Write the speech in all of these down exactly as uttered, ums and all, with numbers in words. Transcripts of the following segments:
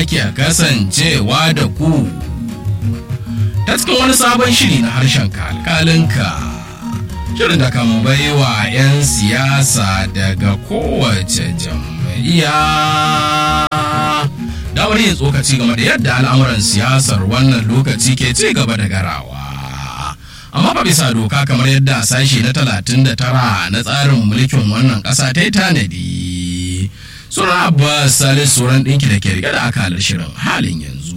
sake kasancewa da ku ta cikin wani sabon shiri na harshen kalkalinka, shirin da kan baiwa 'yan siyasa daga kowace jam'iyya damar yin tsokaci game da yadda al'amuran siyasar wannan lokaci ke ci gaba da garawa, amma ba bisa doka kamar yadda sashi na talatin da tara na tsarin mulkin wannan ƙasa ta yi tanadi. Suna Abbas Salisu Suran ɗinki da ke rike da akalar shirin halin yanzu.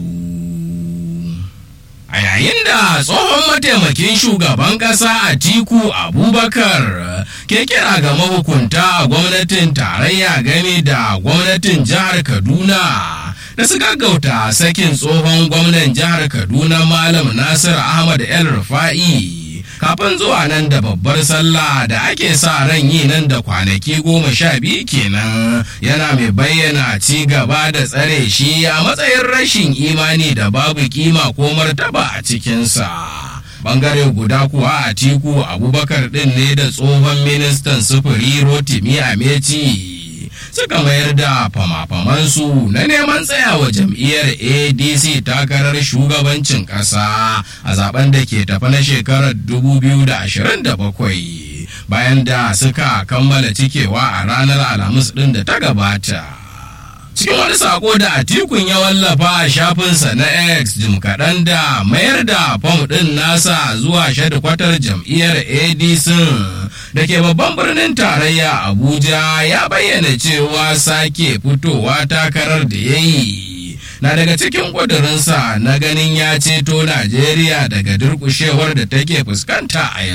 A yayin da tsohon mataimakin shugaban ƙasa Atiku Abubakar ke kira ga mahukunta a gwamnatin tarayya game da gwamnatin jihar Kaduna da su gaggauta sakin tsohon gwamnan jihar Kaduna Malam Nasir Ahmad El Rufa'i kafin zuwa nan da babbar sallah da ake sa ran yi nan da kwanaki goma sha biyu kenan, yana mai bayyana ci gaba da tsare shi a matsayin rashin imani da babu kima ko martaba a cikinsa. Bangare guda kuwa Atiku Abubakar din ne da tsohon ministan sufuri Rotimi Amechi suka mayar da fama-famansu na neman tsayawa jam'iyyar A D C takarar shugabancin ƙasa a zaben da ke tafi na shekarar dubu biyu da ashirin da bakwai, bayan da suka kammala cikewa a ranar Alhamis ɗin da ta gabata. Cikin wani sako da Atikun ya wallafa a shafinsa na X jim kaɗan da mayar da fam ɗin nasa zuwa shadikwatar jam'iyyar A D C da ke babban birnin tarayya Abuja, ya bayyana cewa sake fitowa takarar da ya yi na daga cikin ƙudurinsa na ganin ya ceto Najeriya daga durƙushewar da take fuskanta a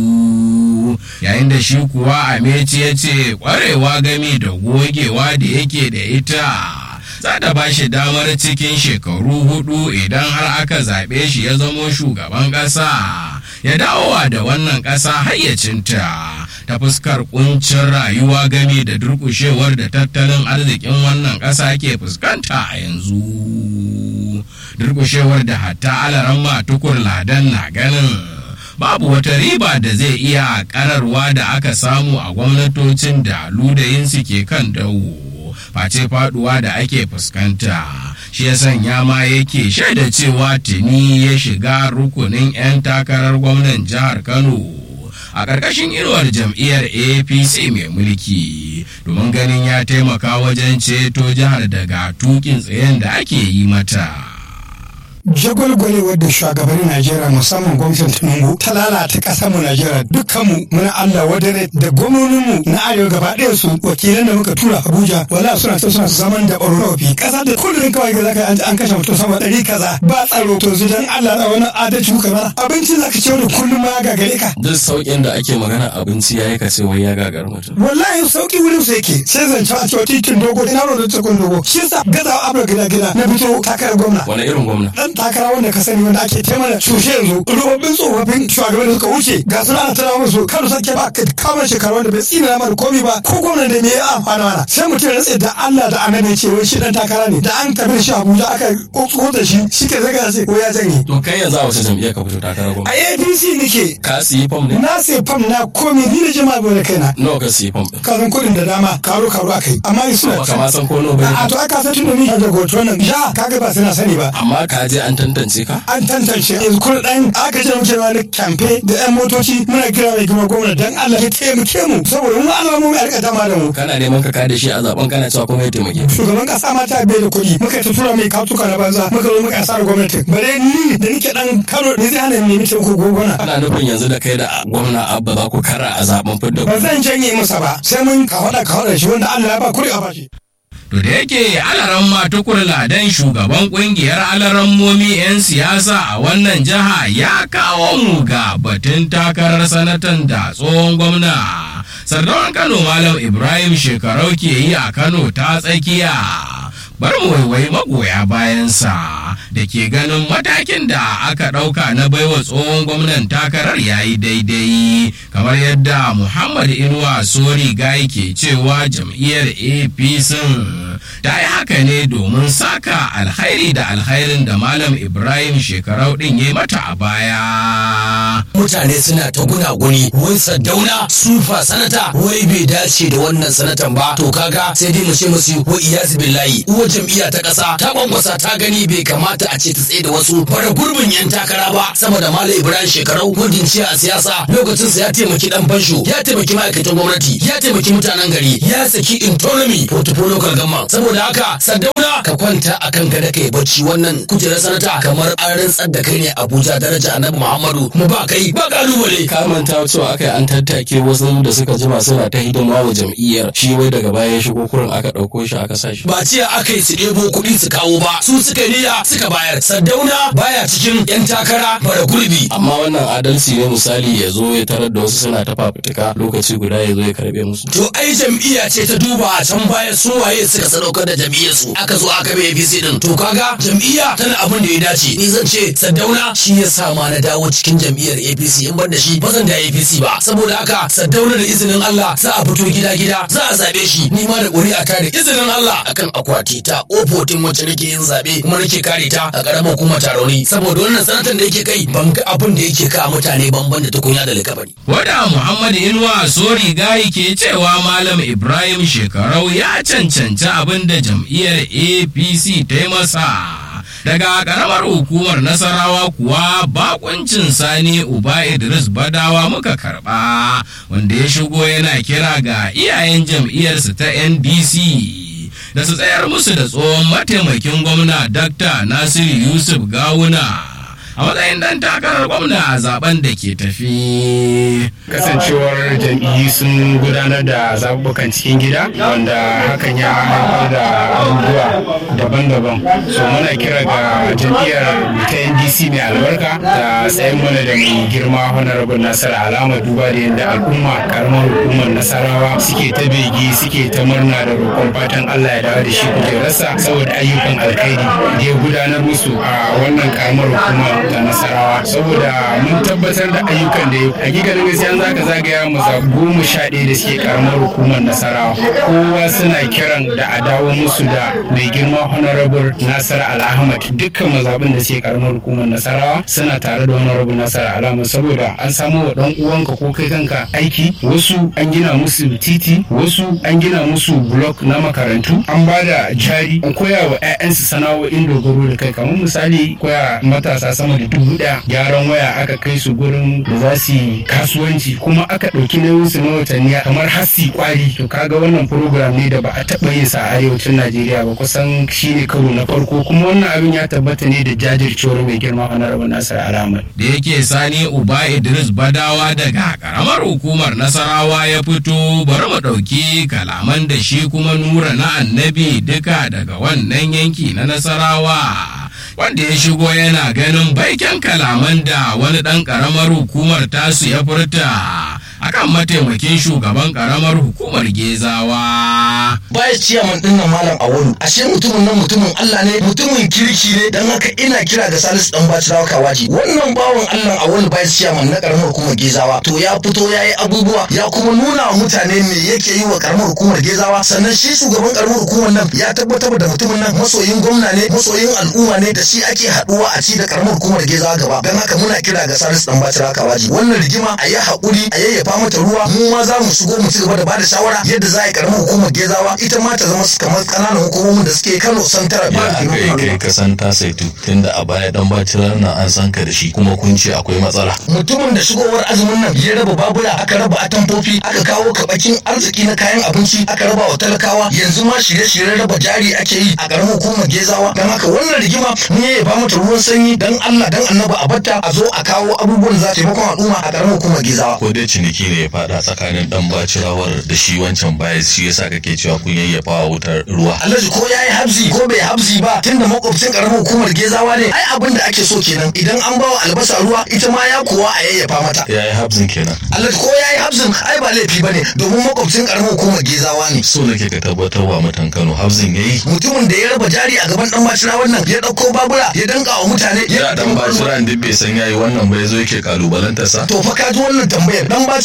yanzu. Yayin da shi kuwa Amechi ya ce ƙwarewa gami da gogewa da yake da ita za ta ba shi damar cikin shekaru hudu idan har aka zaɓe shi ya zamo shugaban ƙasa ya dawowa da wannan ƙasa hayyacinta ta fuskar kuncin rayuwa game da durƙushewar da tattalin arzikin wannan ƙasa ke fuskanta a yanzu. Durƙushewar da hatta Alaramma Tukur Ladan na ganin babu wata riba da zai iya ƙararwa da aka samu a gwamnatocin da ludayinsu ke kan dawo, face faduwa da ake fuskanta. Shi ya sanya ma yake shaida cewa tuni ya shiga rukunin 'yan takarar gwamnan jihar Kano a ƙarƙashin inuwar jam'iyyar A P C mai mulki domin ganin ya taimaka wajen ceto jihar daga tukin tsayen da ake yi mata. Jagwalgwalewar da shugabannin Najeriya musamman gwamnatin Tinubu ta lalata ƙasar mu Najeriya, dukkanmu muna Allah wadare da gwamnoninmu na arewa gaba ɗaya su wakilan da muka tura Abuja wala suna ta suna zaman da ɓaro na wafi ƙasa da kullum kawai ga zaka an kashe mutum sama ɗari kaza ba tsaro to zidan Allah da wani adalci kuka mana abinci zaka ce wani kullum ma ya gagare ka. Duk sauƙin da ake magana abinci yayi ka ce wai ya gagara mutum. Wallahi sauƙi wurin su yake sai zance a cewa titin dogo ina rodo tsakon dogo shi yasa gazawa abra gida gida na fito takarar gwamna. Wani irin gwamna? Takara wanda ka sani wanda ake taimaka cushe yanzu rubabin tsofaffin shugabanni suka wuce ga su ana tana musu kano sake ba ka kama shekaru wanda bai tsina mana komi ba ko gwamnan da me ya amfana mana sai mutum ya rantse da Allah da annabi ce wai shi dan takara ne da an tafi shi Abuja aka kokko da shi shike zaga sai ko ya janye. To kai yanzu a wace jam'iyya ka fito takara gwamna? A A D C nake. Ka siyi fam ne? Na siyi fam na komi ni da jama'a bai da kaina. Nawa ka siyi fam? Ka san kudin da dama karo karo akai amma suna ka ma san ko nawa bai? A to aka san tunda ni ga goto nan ja kaga ba sai na sani ba. Amma ka je an tantance ka? An tantance yanzu kun dan aka je muke wani kamfe da yan motoci muna kira mai kuma gwamna dan Allah ya taimake mu saboda mu Allah mu ya rika dama da mu. Kana neman ka kada shi a zaben kana cewa kuma ya taimake. Shugaban kasa ma ta bai da kuɗi muka ta tura mai katuka na banza muka zo muka asara gwamnati bare ni da nake dan Kano ne zai hana ni mutum ko gwamna. Ana nufin yanzu da kai da gwamna Abba za ku kara a zaben fidda. Ba zan janye masa ba sai mun ka faɗa ka faɗa shi wanda Allah ya ba kuri a bashi. To da yake Alaramma Tukur Ladan shugaban kungiyar alarammomi 'yan siyasa a wannan jiha ya kawo mu ga batun takarar sanatan da tsohon gwamna Sardaunan Kano Malam Ibrahim Shekarau ke yi a Kano ta tsakiya. Bar mu waiwai magoya bayansa da ke ganin matakin da aka ɗauka na baiwa tsohon gwamnan takarar yayi daidai, kamar yadda Muhammad Inuwa Sori Gai ke cewa jam'iyyar A P C ta yi haka ne domin saka alhairi da alhairin da Malam Ibrahim Shekarau ɗin ya mata a baya. Mutane suna ta gunaguni wai Sardauna sufa sanata wai bai dace da wannan sanatan ba, to kaga sai dai mu ce musu wa iyazu billahi uwa jam'iyya ta ƙasa ta kwankwasa ta gani bai kamata a ce ta tsaye da wasu bara gurbin yan takara ba sama da Malam Ibrahim Shekarau gudun ciya a siyasa. Lokacin sa ya taimaki dan fansho, ya taimaki ma'aikatan gwamnati, ya taimaki mutanen gari, ya saki autonomy portfolio local government. Saboda haka Sardauna ka kwanta akan gada kai bacci, wannan kujerar sanata kamar an rantsar da kai ne Abuja daraja Annabi Muhammadu mu ba kai ba kalubale. Ka manta cewa aka an tattake wasu da suka jima suna ta hidima wa jam'iyyar, shi wai daga baya ya shigo kurin aka ɗauko shi aka sa shi. Ba ciya aka yi su ɗebo kuɗi su kawo ba, su suka niyya suka bayar. Sardauna baya cikin yan takara bara gurbi. Amma wannan adalci ne, misali ya zo ya tarar da wasu suna ta fafutuka lokaci guda ya zo ya karɓe musu. To ai jam'iyya ce ta duba a can baya su waye suka sadaukar da jam'iyyar su, aka zo aka bai A P C din. To kaga jam'iyya tana abin da ya dace. Ni zan ce Sardauna shi ya sa ma na dawo cikin jam'iyyar A P C, in ban da shi ba zan da A P C ba. Saboda haka Sardauna da izinin Allah za a fito gida gida za a zabe shi, ni ma da ƙuri'a ta da izinin Allah akan akwati ta ofotin wacce nake yin zabe kuma nake kare ta a ƙaramar hukumar Taroni. Saboda wannan sanatan da yake kai ban ga abin da yake ka mutane banban da tukunya da likabari. Wada Muhammad Inuwa Sori Gayi ke cewa Malam Ibrahim Shekarau ya cancanci abin da jam'iyyar A P C ta yi masa. Daga karamar hukumar Nasarawa kuwa bakuncin Sani Uba Idris Badawa muka karba, wanda ya shigo yana kira ga iyayen jam'iyyarsa ta N D C da su tsayar musu da tsohon mataimakin gwamna Dakta Nasiru Yusuf Gawuna a matsayin dan takarar gwamna a zaben da ke tafi. Kasancewar jam'iyyu sun gudanar da zaɓuɓɓukan cikin gida wanda hakan ya haifar da abubuwa daban-daban, so muna kira ga jam'iyyar ta N D C mai albarka da tsayin mana da mai girma honorable Nasir Alama, duba da yadda al'umma karamar hukumar Nasarawa suke ta bege suke ta murna da roƙon fatan Allah ya dawo da shi kujerarsa saboda ayyukan alkhairi da ya gudanar musu a wannan karamar hukumar ta Nasarawa. Saboda mun tabbatar da ayyukan da ya hakikanin gaskiya za ka zagaya mu za goma sha ɗaya da suke karamar hukumar Nasarawa, kowa suna kiran da a dawo musu da mai girma honorable Nasir Al-Ahmad. Dukkan mazaɓin da suke karamar hukumar Nasarawa suna tare da honorable Nasir Al-Ahmad, saboda an samu wa ɗan uwanka ko kai kanka aiki, wasu an gina musu titi, wasu an gina musu block na makarantu, an ba da jari, an koya wa 'ya'yansu sana'o'in dogaro da kai, kamar misali koya matasa sama da dubu ɗaya gyaran waya, aka kai su gurin da za su yi kasuwanci, kuma aka ɗauki nauyin su na watanni kamar hasi kwari. To kaga wannan program ne da ba a taɓa yin sa a arewacin Najeriya ba, kusan shi ne karo na farko, kuma wannan abin ya tabbata ne da jajircewar mai girma honorable Nasir Al-Ahmad. Da yake Sani Uba Idris Badawa daga karamar hukumar Nasarawa ya fito, bari mu ɗauki kalaman da shi kuma Nura na Annabi duka daga wannan yanki na Nasarawa, wanda ya shigo yana ganin baiken kalaman da wani ɗan ƙaramar hukumar tasu ya furta akan mataimakin shugaban ƙaramar hukumar Gezawa. Vice chairman din nan Malam Awolu, ashe mutumin nan mutumin Allah ne, mutumin kirki ne, dan haka ina kira ga Salisu dan Bacirawa Kawaji. Wannan bawan Allah Awolu vice chairman na ƙaramar hukumar Gezawa, to ya fito yayi abubuwa ya kuma nuna wa mutane me yake yi wa ƙaramar hukumar Gezawa, sannan shi shugaban ƙaramar hukumar nan ya tabbatar da mutumin nan masoyin gwamna ne, masoyin al'umma ne, da shi ake haduwa a ci da ƙaramar hukumar Gezawa gaba. Dan haka muna kira ga Salisu dan Bacirawa Kawaji, wannan rigima a yi haƙuri a yayyafa mata ruwa, mu ma za mu shigo mu ci gaba da bada shawara yadda za a yi ƙaramar hukumar Gezawa ita ma ta zama kamar ƙananan hukumomin da suke Kano Santara. Ya aka yi kai ka san ta saitu tunda a baya dan Bacirawa nan an san ka da shi, kuma kun ce akwai matsala. Mutumin da shigowar azumin nan ya raba babura, aka raba atamfofi, aka kawo kabakin arziki na kayan abinci, aka raba wa talakawa, yanzu ma shirye-shiryen raba jari ake yi a ƙaramar hukumar Gezawa. Dan haka wannan rigima mun ya ba mata ruwan sanyi, dan Allah dan Annabi a batta a zo a kawo abubuwan za ta taimakon al'umma a ƙaramar hukumar Gezawa. Ko dai ciniki ne ya fada tsakanin dan Bacirawar da shi wancan baya, shi yasa kake cewa kun yayyafa wa wutar ruwa. Alhaji ko yayi habzi ko bai habzi ba, tunda makwabcin ƙaramar hukumar Gezawa ne, ai abin da ake so kenan. Idan an bawa albasa ruwa, ita ma ya kuwa a yayyafa mata. Yayi habzin kenan. Alhaji ko yayi habzin ai ba laifi bane, domin makwabcin ƙaramar hukumar Gezawa ne. So nake ka tabbatar wa mutan Kano habzin yayi. Mutumin da ya raba jari a gaban dan Bacirawar nan, ya dauko babura ya danka wa mutane. Ya dan Bacirawar duk bai san yayi wannan ba, yazo yake kalubalantar sa. To fa ka ji wannan tambayar, dan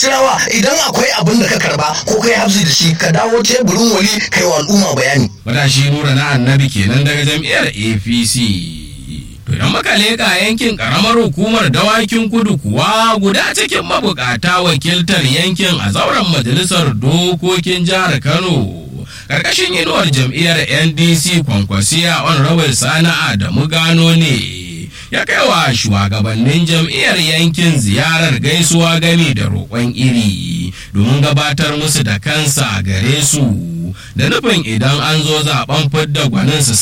bacirawa idan akwai abin da ka karba ko kai hafsi da shi ka dawo teburin wali kai wa al'umma bayani. Matashi Nura na Annabi kenan daga jam'iyyar A P C. To idan muka leƙa yankin ƙaramar hukumar dawakin kudu kuwa guda cikin mabukata wakiltar yankin a zauren majalisar dokokin jihar Kano ƙarƙashin inuwar jam'iyyar N D C Kwankwasiya Honorable Sani Adamu Gano ne ya kai wa shugabannin jam'iyyar yankin ziyarar gaisuwa gami da roƙon iri domin gabatar musu da kansa a gare su da nufin idan an zo zaben fidda gwanin su